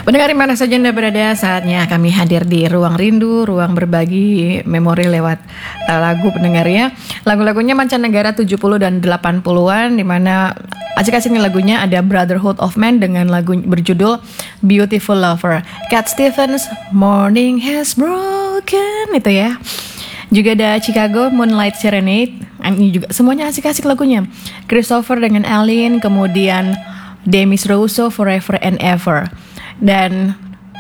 Pendengar di mana saja Anda berada, saatnya kami hadir di Ruang Rindu, ruang berbagi memori lewat lagu pendengar ya. Lagu-lagunya mancanegara 70 dan 80-an, di mana asik-asiknya lagunya ada Brotherhood of Man dengan lagu berjudul Beautiful Lover. Cat Stevens, Morning Has Broken, itu ya. Juga ada Chicago, Moonlight Serenade. Ini juga semuanya asik-asik lagunya. Christopher dengan Aline, kemudian Demis Rousseau, Forever and Ever. Dan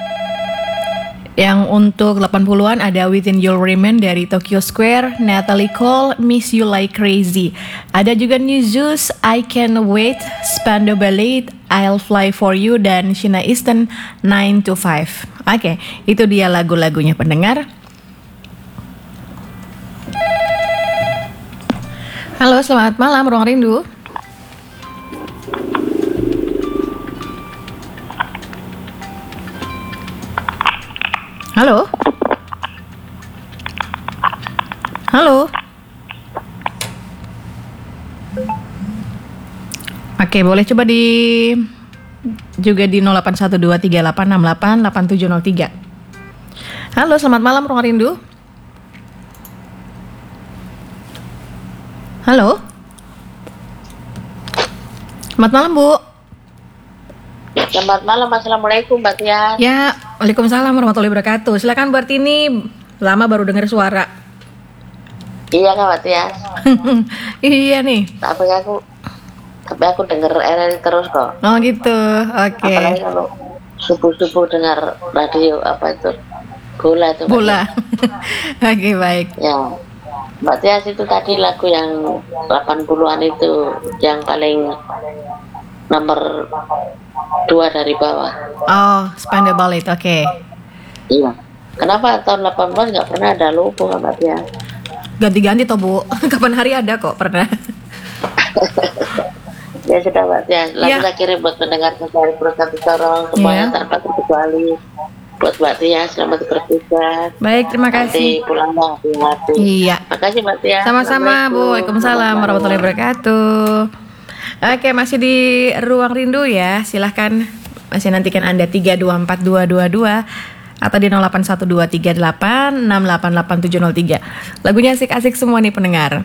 yang untuk 80-an ada Within Your Remain dari Tokyo Square, Natalie Cole, Miss You Like Crazy. Ada juga New Zeus, I Can't Wait, Spandau Ballet, I'll Fly For You, dan Sheena Easton, 9 to 5. Oke, itu dia lagu-lagunya pendengar. Halo, selamat malam Ruang Rindu. Halo. Halo. Oke, boleh coba juga di 081238688703. Halo, selamat malam Ruang Rindu. Halo. Selamat malam, Bu. Selamat malam, Assalamualaikum Mbak Tia. Ya, Waalaikumsalam warahmatullahi wabarakatuh. Silakan buat ini, lama baru dengar suara. Iya kan Mbak Tia? Iya nih. Tapi aku denger RRI terus kok. Oh gitu, oke. Apalagi kalau subuh-subuh dengar radio apa itu, bola itu. Bola. Oke, baik. Ya, Mbak Tia itu tadi lagu yang 80-an itu yang paling nomor 2 dari bawah. Oh, Spandau Ballet, oke. Iya. Kenapa tahun 80 nggak pernah ada logo Mbak Tia? Ganti-ganti toh Bu. Kapan hari ada kok pernah. Ya sudah Mbak Tia. Lalu Ya. saya kirim buat pendengar Safari Pro Satu Sorong semuanya tanpa terkecuali. Buat Mbak Tia selamat bertugas. Baik, terima kasih. Nanti pulangnya hati-hati. Iya. Makasih Mbak Tia. Sama-sama Bu. Waalaikumsalam warahmatullahi wabarakatuh. Oke, masih di Ruang Rindu ya. Silahkan masih nantikan Anda 3242222 atau di 081238688703. Lagunya asik-asik semua nih pendengar.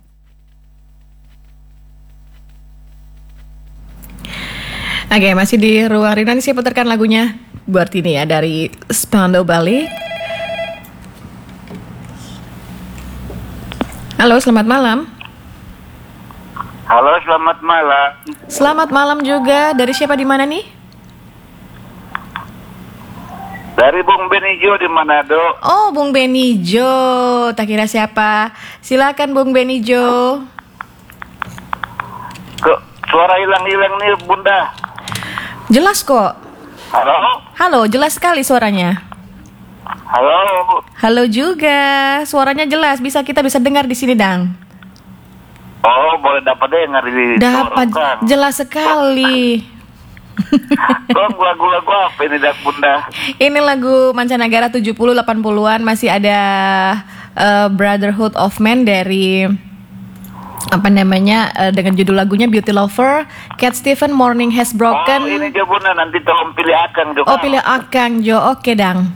Oke, masih di Ruang Rindu. Nanti saya putarkan lagunya buat ini ya dari Spandau Ballet. Halo, selamat malam. Halo, selamat malam. Selamat malam juga. Dari siapa di mana nih? Dari Bung Benijo di Manado. Oh, Bung Benijo. Tak kira siapa. Silakan Bung Benijo. Suara hilang-hilang nih, Bunda. Jelas kok. Halo? Halo, jelas sekali suaranya. Halo? Halo juga. Suaranya jelas. Kita bisa dengar di sini, Dang. Oh, boleh dapat dengar di Dapat Sorong, kan? jelas sekali. Dong, lagu-lagu apa ini, Dak Bunda? Ini lagu mancanegara 70 80-an, masih ada Brotherhood of Man dari dengan judul lagunya Beauty Lover, Cat Stevens, Morning Has Broken. Oh, ini Jo Bunda, nanti tolong pilih Akang Jo. Oh, pilih Akang Jo. Oke, Dang.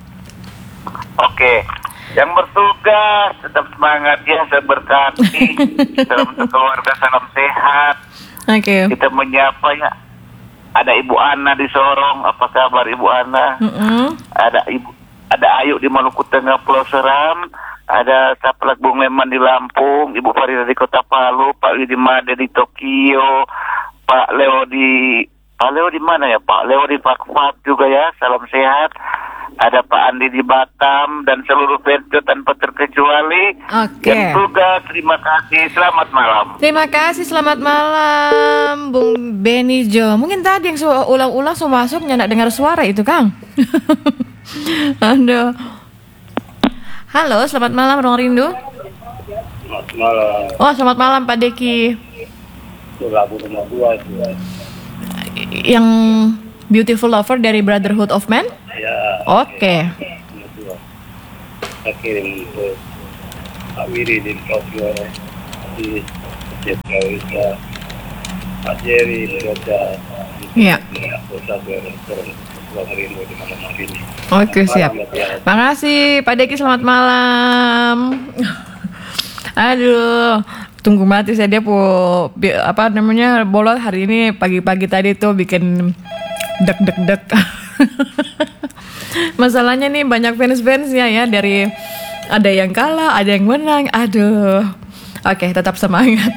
Oke. Yang bertugas tetap semangat ya, berkati. Salam untuk keluarga, salam sehat. Oke. Kita menyapa ya. Ada Ibu Ana di Sorong, apa kabar Ibu Ana? Ada Ayu di Maluku Tengah, Pulau Seram. Ada Saplak Bung Leman di Lampung, Ibu Farida di Kota Palu, Pak Widi Made di Tokyo, Pak Leo di mana ya? Pak Leo di Fakfak juga ya. Salam sehat. Ada Pak Andi di Batam dan seluruh Verjo tanpa terkecuali. Oke. Yang tugas, terima kasih. Selamat malam. Terima kasih, selamat malam Bung Benijo. Mungkin tadi yang ulang-ulang masuk nggak dengar suara itu, Kang. Aduh. Halo, selamat malam Ruang Rindu. Selamat malam. Oh, selamat malam Pak Deki. Itu lagu nomor 2 itu. Yang Beautiful Lover dari Brotherhood of Man? Ya. Oke. Nomor 2. Saya kirim untuk Pak Wiri di Tokyo, di Jepang, Pak Jerry di Jogja, Iya. di Pusat Restoran Ruang Rindu di malam hari ini. Oke, siap. Malam, ya. Makasih Pak Deki, selamat malam. Aduh, tunggu mati saya dia bolot hari ini pagi-pagi tadi tuh bikin deg. Masalahnya nih banyak fans-fansnya ya, dari ada yang kalah, ada yang menang. Aduh. Oke, tetap semangat.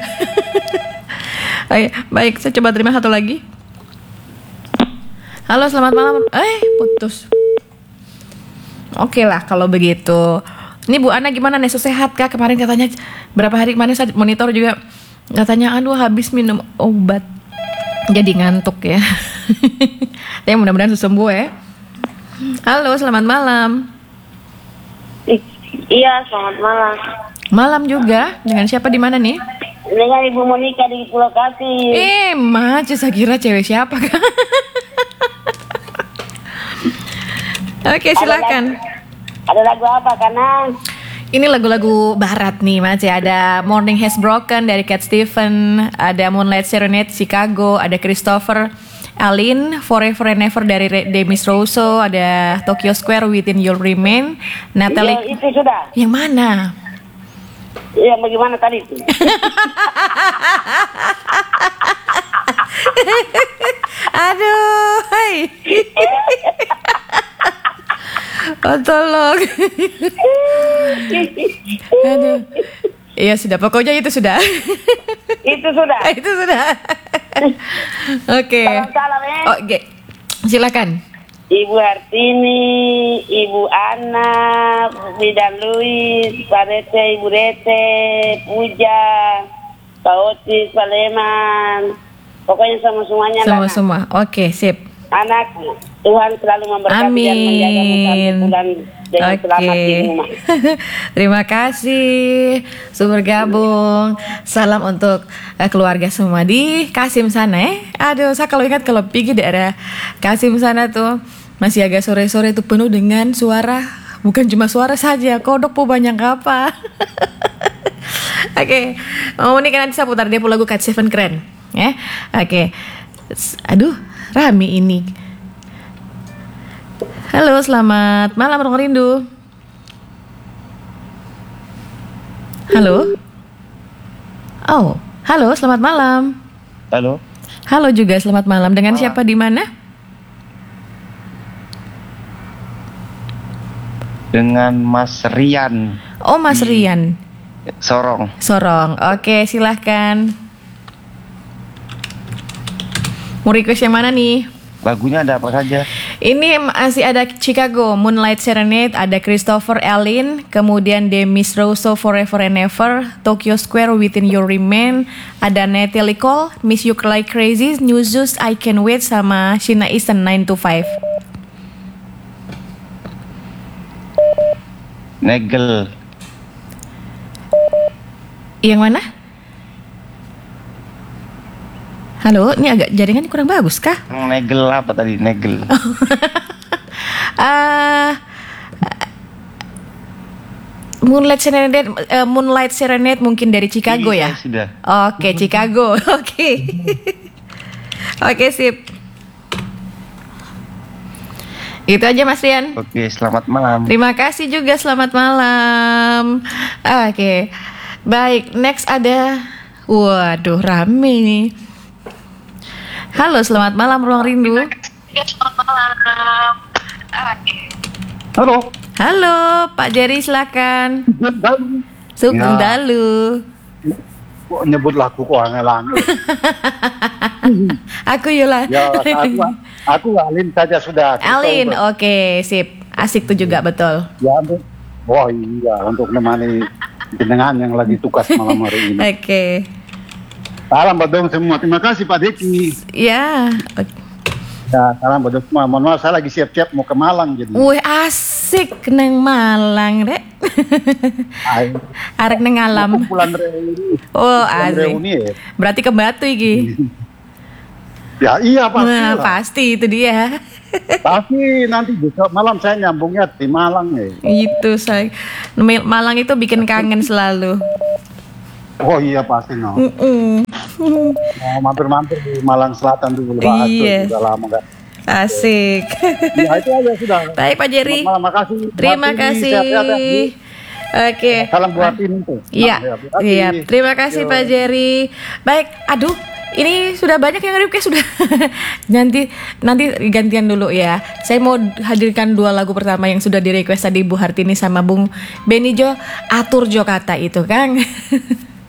Baik, saya coba terima satu lagi. Halo, selamat malam. Putus. Oke lah kalau begitu. Ini Bu Ana gimana nih, sehat kah? Kemarin katanya berapa hari kemarin saya monitor juga katanya aduh habis minum obat jadi ngantuk ya. Ya mudah-mudahan sembuh ya. Halo, selamat malam. Iya, selamat malam. Malam juga. Dengan siapa di mana nih? Dengan Ibu Monika di Pulau Kasih. Saya kira cewek siapa kan? Oke, silakan. Ada lagu apa, Kanang? Ini lagu-lagu barat nih, Mas. Ya, ada Morning Has Broken dari Cat Stevens, ada Moonlight Serenade Chicago, ada Christopher Alin, Forever and Ever dari Demis Rousseau, ada Tokyo Square Within Your Remain, Natalie. Ya, itu sudah. Yang mana? Ya, bagaimana tadi itu? Aduh, hai. Oh, tolong. Aduh. Iya sudah, pokoknya itu sudah. Itu sudah. Itu sudah. Oke. Salam ya. Oke. Silakan. Ibu Hartini, Ibu Ana, Bidan Luis, Pak Rete, Ibu Rete, Puja, Pak Otis, Pak Leman. Pokoknya semuanya lah. Semua. Oke, sip. Anak, Tuhan selalu memberkati dan menjagamu sampai bulan dengan selamat di rumah. Terima kasih sudah bergabung. Salam untuk keluarga semua di Kasim sana ya. Aduh, saya kalau ingat kalau pergi daerah Kasim sana tuh masih agak sore-sore itu penuh dengan suara. Bukan cuma suara saja, kodok pun banyak apa. Oke, ini kan nanti saya putar dia lagu Cat Seven keren ya. Oke. Aduh, rame ini. Halo, selamat malam Ruang Rindu. Halo. Oh, halo, selamat malam. Halo. Halo juga, selamat malam. Dengan siapa di mana? Dengan Mas Rian. Oh, Mas Rian. Sorong. Oke, silahkan. Mau request yang mana nih? Lagunya ada apa saja? Ini masih ada Chicago, Moonlight Serenade, ada Christopher Alin, kemudian Demis Rousseau Forever and Ever, Tokyo Square Within Your Remain, ada Natalie Cole, Miss You Like Crazy, New Zeus I Can Wait, sama Sheena Easton 9 to 5. Negel. Yang mana? Halo, ini agak jaringannya kurang bagus kah? Negel apa tadi? Negel. Moonlight Serenade mungkin dari Chicago ya? Sudah. Oke, Chicago. Oke. Oke, sip. Itu aja Mas Rian. Oke, selamat malam. Terima kasih juga, selamat malam. Oke. Baik, next ada. Waduh, rame nih. Halo, selamat malam Ruang Rindu. Selamat malam. Halo. Halo, Pak Jerry silakan. Sugeng Dalu. Kok nyebut lagu kok angel-angel. Aku Yola. Ya, aku Alin saja sudah. Alin, oke, sip. Asik tuh juga, betul. Ya, untuk menemani jenengan yang lagi tugas malam hari ini. Oke. Salam buat dong semua. Terima kasih Pak Deki. Ya. Ya, salam buat dong semua. Mohon maaf saya lagi siap-siap mau ke Malang jadi. Wih, asik neng Malang, Rek. Arek neng alam. Kumpulan reuni. Oh, asik. Reuni ya. Berarti ke Batu iki. Ya, iya pasti. Nah, pasti itu dia. Tapi nanti besok malam saya nyambungnya di Malang ya. Itu saya. Malang itu bikin kangen selalu. Oh iya pasti no. Mau mampir-mampir di Malang Selatan dulu Pak. Iya. Sudah lama enggak. Asik. Ya itu aja sudah. Baik Pak Jerry. Selamat malam, makasih. Terima Martini, kasih. sehat-sehat ya, Bu. Oke. Salam buat ini tuh. Iya. Bu Ati. Iya. Terima kasih Pak Jerry. Baik. Aduh. Ini sudah banyak yang request sudah. nanti gantian dulu ya. Saya mau hadirkan 2 lagu pertama yang sudah di request tadi Bu Hartini sama Bung Benijo, Atur Jokata itu Kang.